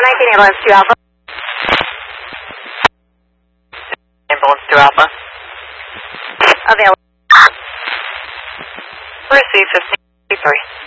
419 ambulance to Alpha. Ambulance to Alpha. Available. Receive 1553.